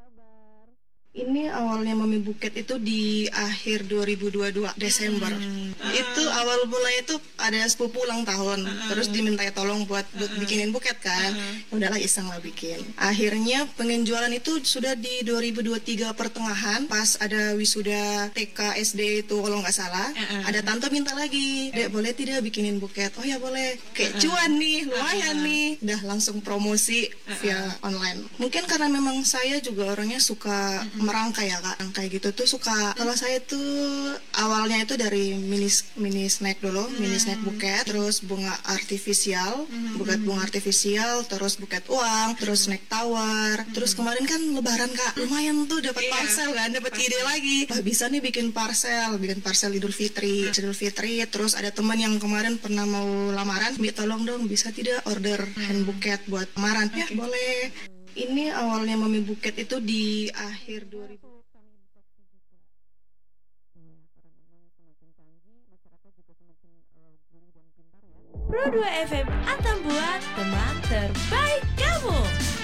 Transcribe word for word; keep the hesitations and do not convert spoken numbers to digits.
Ini awalnya Mami Buket itu di akhir dua ribu dua puluh dua Desember. Hmm. Itu awal mulanya itu ada sepupu ulang tahun, Uh-uh. terus diminta tolong buat, buat Uh-uh. bikinin buket kan. Uh-uh. Udahlah iseng lah bikin. Akhirnya penjualan itu sudah di dua ribu dua puluh tiga pertengahan, pas ada wisuda T K S D itu kalau nggak salah. Uh-uh. Ada tante minta lagi, "Dek, boleh tidak bikinin buket?" "Oh ya boleh." Kayak Uh-uh. cuan nih, lumayan Uh-uh. nih. Udah langsung promosi Uh-uh. via online. Mungkin karena memang saya juga orangnya suka merangkai ya kak, kayak gitu tuh suka. Kalau saya tuh awalnya itu dari mini mini snack dulu, mini snack buket, terus bunga artifisial, buket bunga artifisial, terus buket uang, terus snack tawar. Terus kemarin kan lebaran kak, lumayan tuh dapat Iya, parcel kan, dapat pasti. ide lagi. Wah bisa nih bikin parcel, bikin parcel Idul Fitri, Idul Fitri. Terus ada teman yang kemarin pernah mau lamaran, "Mi tolong dong bisa tidak order hand buket buat lamaran?" Ya boleh. Ini awalnya Mami Buket itu di akhir dua ribu. Pro dua F M Atambua, teman terbaik kamu.